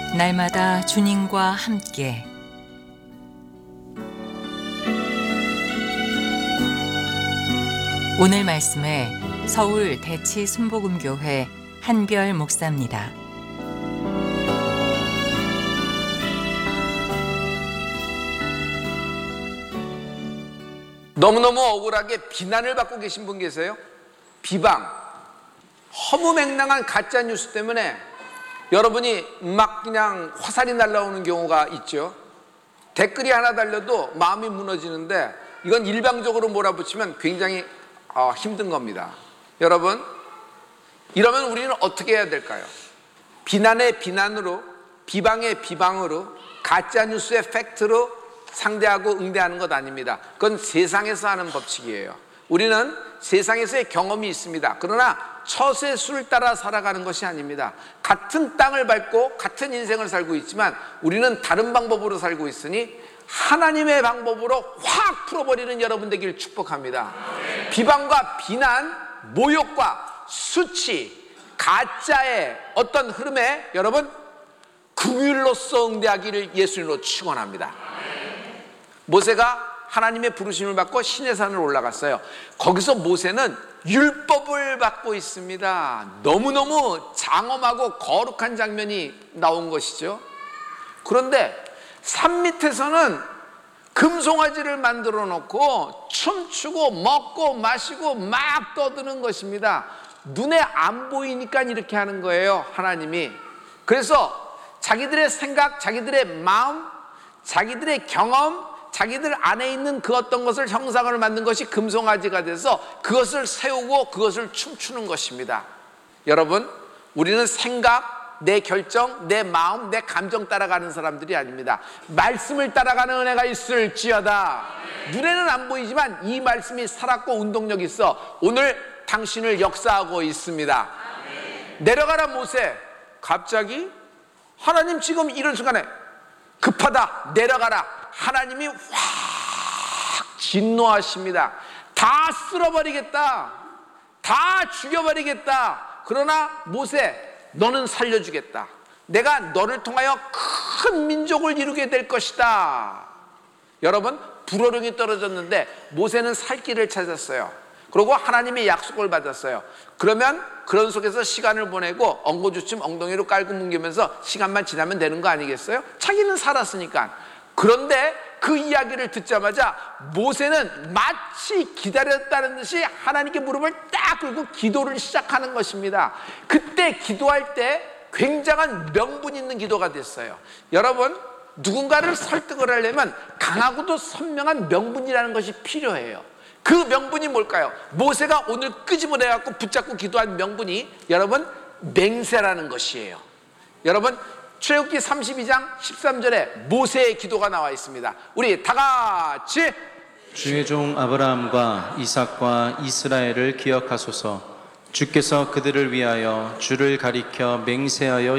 날마다 주님과 함께 오늘 말씀에 서울 대치 순복음교회 한별 목사입니다. 너무너무 억울하게 비난을 받고 계신 분 계세요? 비방, 허무맹랑한 가짜 뉴스 때문에 여러분이 막 그냥 화살이 날라오는 경우가 있죠. 댓글이 하나 달려도 마음이 무너지는데 이건 일방적으로 몰아붙이면 굉장히 힘든 겁니다. 여러분, 이러면 우리는 어떻게 해야 될까요? 비난의 비난으로, 비방의 비방으로, 가짜 뉴스의 팩트로 상대하고 응대하는 것 아닙니다. 그건 세상에서 하는 법칙이에요. 우리는 세상에서의 경험이 있습니다. 그러나 처세 수를 따라 살아가는 것이 아닙니다. 같은 땅을 밟고 같은 인생을 살고 있지만 우리는 다른 방법으로 살고 있으니 하나님의 방법으로 확 풀어버리는 여러분 되기를 축복합니다. 비방과 비난, 모욕과 수치, 가짜의 어떤 흐름에 여러분 긍휼로서 응대하기를 예수님으로 축원합니다. 모세가 하나님의 부르심을 받고 시내산을 올라갔어요. 거기서 모세는 율법을 받고 있습니다. 너무너무 장엄하고 거룩한 장면이 나온 것이죠. 그런데 산 밑에서는 금송아지를 만들어 놓고 춤추고 먹고 마시고 막 떠드는 것입니다. 눈에 안 보이니까 이렇게 하는 거예요, 하나님이. 그래서 자기들의 생각, 자기들의 마음, 자기들의 경험, 자기들 안에 있는 그 어떤 것을 형상을 만든 것이 금송아지가 돼서 그것을 세우고 그것을 춤추는 것입니다. 여러분, 우리는 생각, 내 결정, 내 마음, 내 감정 따라가는 사람들이 아닙니다. 말씀을 따라가는 은혜가 있을지어다. 눈에는 안 보이지만 이 말씀이 살았고 운동력이 있어 오늘 당신을 역사하고 있습니다. 내려가라 모세. 갑자기 하나님 지금 이런 순간에 급하다, 내려가라. 하나님이 확 진노하십니다. 다 쓸어버리겠다, 다 죽여버리겠다. 그러나 모세, 너는 살려주겠다. 내가 너를 통하여 큰 민족을 이루게 될 것이다. 여러분, 불호령이 떨어졌는데 모세는 살 길을 찾았어요. 그리고 하나님의 약속을 받았어요. 그러면 그런 속에서 시간을 보내고 엉거주춤 엉덩이로 깔고 뭉개면서 시간만 지나면 되는 거 아니겠어요? 자기는 살았으니까. 그런데 그 이야기를 듣자마자 모세는 마치 기다렸다는 듯이 하나님께 무릎을 딱 꿇고 기도를 시작하는 것입니다. 그때 기도할 때 굉장한 명분 있는 기도가 됐어요. 여러분, 누군가를 설득을 하려면 강하고도 선명한 명분이라는 것이 필요해요. 그 명분이 뭘까요? 모세가 오늘 끄집어내갖고 붙잡고 기도한 명분이 여러분 맹세라는 것이에요. 여러분, 출애굽기 32장 13절에 모세의 기도가 나와 있습니다. 우리 다 같이 주의 종 아브라함과 이삭과 이스라엘을 기억하소서. 주께서 그들을 위하여 주를 가리켜 맹세하여